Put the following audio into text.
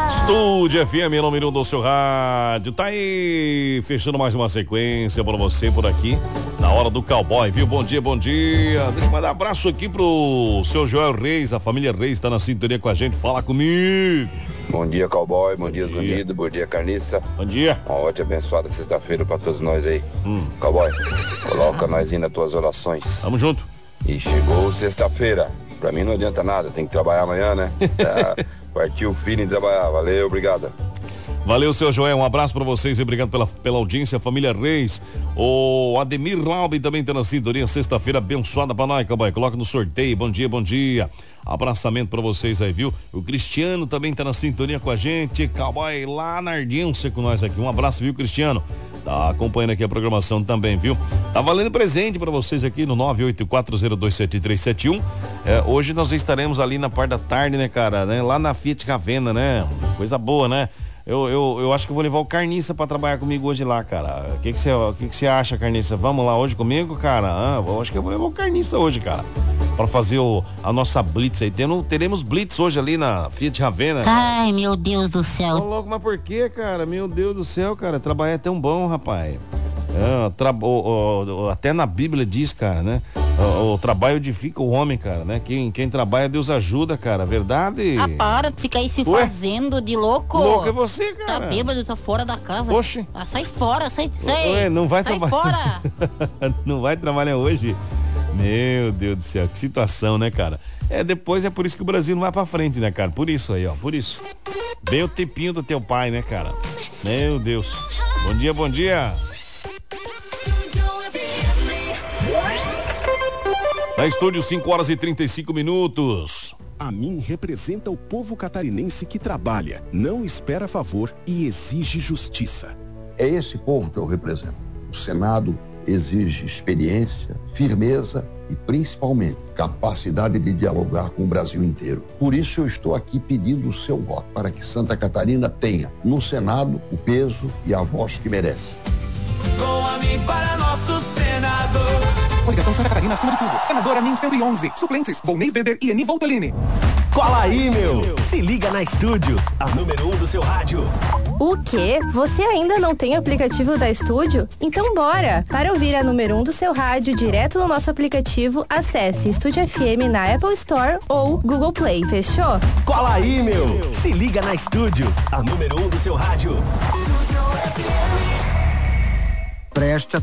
Estúdio FM, número 1 do seu rádio. Tá aí, fechando mais uma sequência pra você por aqui, na hora do cowboy, viu? Bom dia, bom dia. Deixa eu mandar um abraço aqui pro seu Joel Reis, a família Reis tá na sintonia com a gente, fala comigo. Bom dia, cowboy, bom dia, Zunido, bom dia, Carniça. Bom dia. Uma ótima abençoada sexta-feira pra todos nós aí. Cowboy, coloca nós aí nas tuas orações. Tamo junto. E chegou sexta-feira. Pra mim não adianta nada, tem que trabalhar amanhã, né? Partiu o filho em trabalhar. Valeu, obrigado. Valeu, seu Joel, um abraço pra vocês e obrigado pela audiência, família Reis. O Ademir Laube também tá na sintonia, sexta-feira abençoada pra nós, cowboy. Coloca no sorteio, bom dia, bom dia. Abraçamento pra vocês aí, viu? O Cristiano também tá na sintonia com a gente, cowboy, lá na audiência com nós aqui. Um abraço, viu, Cristiano? Tá acompanhando aqui a programação também, viu? Tá valendo presente pra vocês aqui no 984027371. Hoje nós estaremos ali na parte da tarde, né, cara? Né? Lá na Fiat Ravena, né? Coisa boa, né? Eu acho que eu vou levar o Carniça pra trabalhar comigo hoje lá, cara. O que você acha, Carniça? Vamos lá hoje comigo, cara? Eu acho que eu vou levar o Carniça hoje, cara. Pra fazer a nossa blitz aí. Teremos blitz hoje ali na Fiat Ravena. Ai, meu Deus do céu. Ô, louco, mas por que, cara? Meu Deus do céu, cara. Trabalhar é tão bom, rapaz. Até na Bíblia diz, cara, né? O trabalho edifica o homem, cara, né? Quem trabalha, Deus ajuda, cara. Verdade? Para de ficar aí se fazendo de louco. Louco é você, cara. Tá bêbado, tá fora da casa. Oxe. Sai fora, sai. Não vai sai trabalhar. fora. Não vai trabalhar hoje? Meu Deus do céu, que situação, né, cara? Depois é por isso que o Brasil não vai pra frente, né, cara? Por isso aí, ó, por isso. Bem o tempinho do teu pai, né, cara? Meu Deus. Bom dia, bom dia. Na estúdio, 5h35. A mim representa o povo catarinense que trabalha, não espera favor e exige justiça. É esse povo que eu represento. O Senado exige experiência, firmeza e, principalmente, capacidade de dialogar com o Brasil inteiro. Por isso eu estou aqui pedindo o seu voto, para que Santa Catarina tenha, no Senado, o peso e a voz que merece. Com a mim para nosso senador. Coligação Santa Catarina acima de tudo. Senadora NIM 111. Suplentes, Volney Vender e Eni Voltolini. Cola aí, meu. Se liga na Estúdio, a número 1 do seu rádio. O quê? Você ainda não tem o aplicativo da Estúdio? Então bora! Para ouvir a número 1 do seu rádio direto no nosso aplicativo, acesse Estúdio FM na Apple Store ou Google Play. Fechou? Cola aí, meu. Se liga na Estúdio, a número 1 do seu rádio. Preste